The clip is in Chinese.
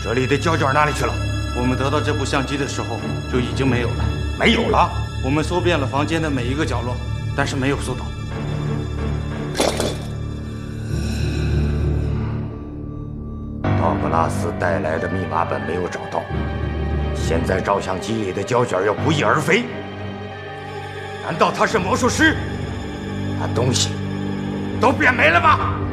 这里的胶卷哪里去了？ 我们得到这部相机的时候就已经没有了。 没有了？ 我们搜遍了房间的每一个角落，但是没有搜到。 道格拉斯带来的密码本没有找到，现在照相机里的胶卷要不翼而飞。难道他是魔术师？把东西都变没了吗？